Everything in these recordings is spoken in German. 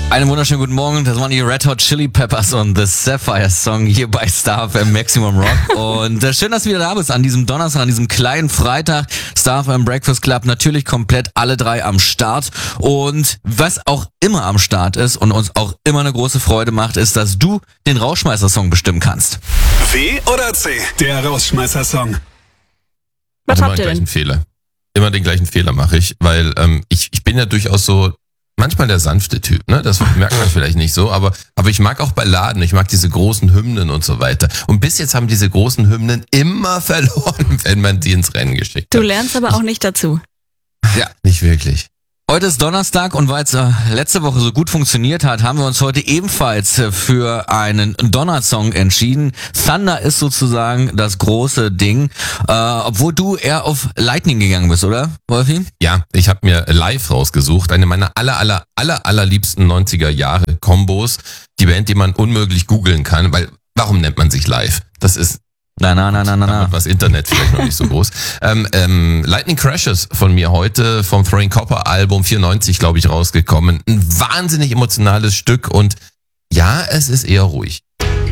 Einen wunderschönen guten Morgen, das waren die Red Hot Chili Peppers und The Sapphire Song hier bei Star FM Maximum Rock. Und schön, dass du wieder da bist an diesem Donnerstag, an diesem kleinen Freitag. Star FM Breakfast Club, natürlich komplett alle drei am Start. Und was auch immer am Start ist und uns auch immer eine große Freude macht, ist, dass du den Rausschmeißer-Song bestimmen kannst. W oder C, der Rausschmeißer-Song. Was habt ihr denn? Immer den gleichen Fehler mache ich, weil ich bin ja durchaus so manchmal der sanfte Typ, ne? Das merkt man vielleicht nicht so, aber ich mag auch Balladen, ich mag diese großen Hymnen und so weiter. Und bis jetzt haben diese großen Hymnen immer verloren, wenn man die ins Rennen geschickt hat. Du lernst aber auch nicht dazu. Ja, nicht wirklich. Heute ist Donnerstag und weil es letzte Woche so gut funktioniert hat, haben wir uns heute ebenfalls für einen Donner-Song entschieden. Thunder ist sozusagen das große Ding, obwohl du eher auf Lightning gegangen bist, oder, Wolfi? Ja, ich habe mir Live rausgesucht, eine meiner allerliebsten 90er Jahre Kombos. Die Band, die man unmöglich googeln kann, weil warum nennt man sich Live? Das ist Na. was Internet vielleicht noch nicht so groß. Lightning Crashes von mir heute vom Throwing Copper Album 94, glaube ich, rausgekommen. Ein wahnsinnig emotionales Stück und ja, es ist eher ruhig.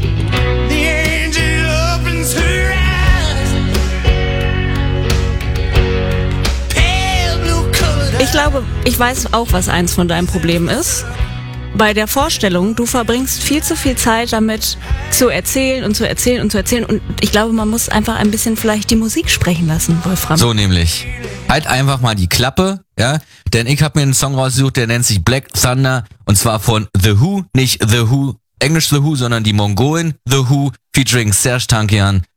Ich glaube, ich weiß auch, was eins von deinen Problemen ist. Bei der Vorstellung, du verbringst viel zu viel Zeit damit zu erzählen und zu erzählen und zu erzählen. Und ich glaube, man muss einfach ein bisschen vielleicht die Musik sprechen lassen, Wolfram. So nämlich. Halt einfach mal die Klappe, ja, denn ich habe mir einen Song rausgesucht, der nennt sich Black Thunder und zwar von The Who, nicht The Who, Englisch The Who, sondern die Mongolen The Who featuring Serj Tankian